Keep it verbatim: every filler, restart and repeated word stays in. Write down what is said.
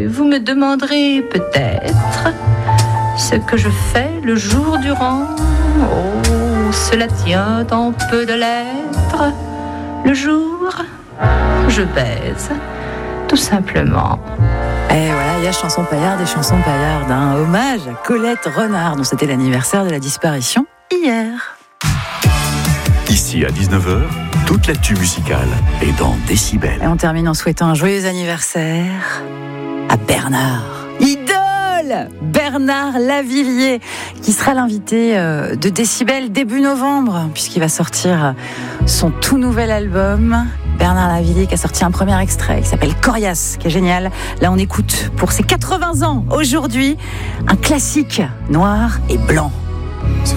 vous me demanderez peut-être ce que je fais le jour durant. Oh, cela tient en peu de lettres. Le jour, je baise, tout simplement. Et voilà, il y a Chanson Paillarde et Chanson Paillarde, un hommage à Colette Renard, dont c'était l'anniversaire de la disparition hier. Ici à dix-neuf heures, toute l'actu musicale est dans Décibel. Et on termine en souhaitant un joyeux anniversaire à Bernard. Idole Bernard Lavilliers, qui sera l'invité de Décibel début novembre, puisqu'il va sortir son tout nouvel album. Bernard Lavilliers qui a sorti un premier extrait qui s'appelle Coriace, qui est génial. Là, on écoute pour ses quatre-vingts ans aujourd'hui un classique noir et blanc. C'est